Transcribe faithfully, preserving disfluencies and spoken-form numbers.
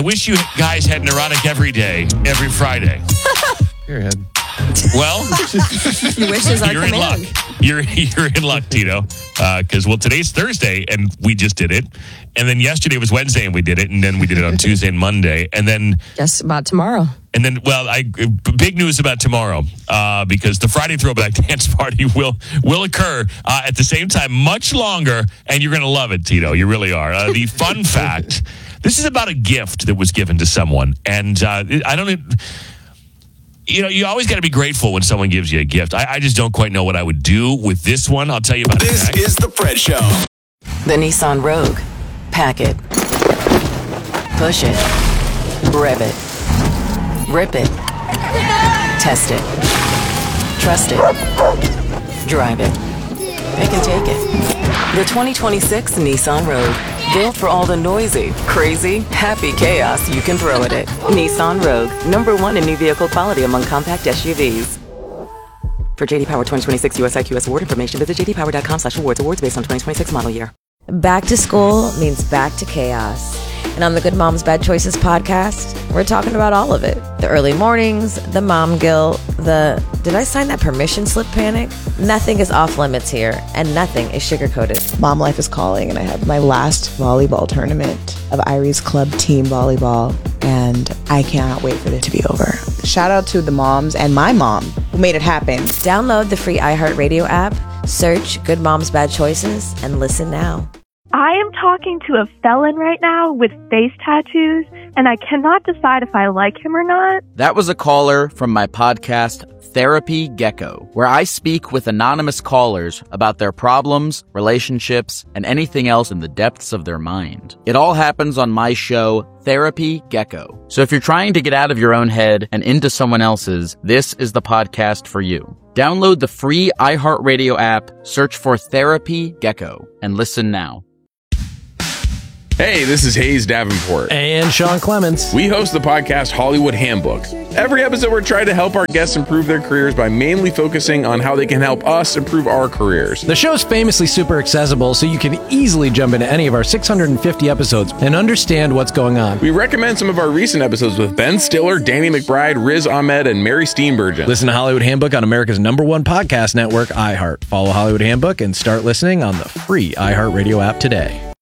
wish you guys had neurotic every day, every Friday. Period. Well, your wish is our you're command. in luck. You're you're in luck, Tito. Because uh, well, today's Thursday, and we just did it. And then yesterday was Wednesday, and we did it. And then we did it on Tuesday and Monday. And then Guess about tomorrow. And then, well, I big news about tomorrow uh, because the Friday Throwback Dance Party will will occur uh, at the same time, much longer, and you're going to love it, Tito. You really are. Uh, the fun fact: this is about a gift that was given to someone, and uh, I don't. You know, you always got to be grateful when someone gives you a gift. I, I just don't quite know what I would do with this one. I'll tell you about this it. This is the Fred Show. The Nissan Rogue. Pack it. Push it. Rev it. Rip it. Test it. Trust it. Drive it. Pick and take it. The twenty twenty-six Nissan Rogue. Built for all the noisy, crazy, happy chaos you can throw at it. Nissan Rogue. Number one in new vehicle quality among compact S U Vs. For J D Power twenty twenty-six U S I Q S award information, visit j d power dot com slash awards. Awards based on twenty twenty-six model year. Back to school means back to chaos. And on the Good Moms Bad Choices podcast, we're talking about all of it. The early mornings, the mom guilt, the did I sign that permission slip panic? Nothing is off limits here, and nothing is sugar-coated. Mom life is calling, and I have my last volleyball tournament of Irie's Club Team Volleyball, and I cannot wait for it to be over. Shout out to the moms and my mom who made it happen. Download the free iHeartRadio app, search Good Moms Bad Choices, and listen now. I am talking to a felon right now with face tattoos, and I cannot decide if I like him or not. That was a caller from my podcast, Therapy Gecko, where I speak with anonymous callers about their problems, relationships, and anything else in the depths of their mind. It all happens on my show, Therapy Gecko. So if you're trying to get out of your own head and into someone else's, this is the podcast for you. Download the free iHeartRadio app, search for Therapy Gecko, and listen now. Hey, this is Hayes Davenport. And Sean Clements. We host the podcast Hollywood Handbook. Every episode, we're trying to help our guests improve their careers by mainly focusing on how they can help us improve our careers. The show's famously super accessible, so you can easily jump into any of our six hundred fifty episodes and understand what's going on. We recommend some of our recent episodes with Ben Stiller, Danny McBride, Riz Ahmed, and Mary Steenburgen. Listen to Hollywood Handbook on America's number one podcast network, iHeart. Follow Hollywood Handbook and start listening on the free iHeartRadio app today.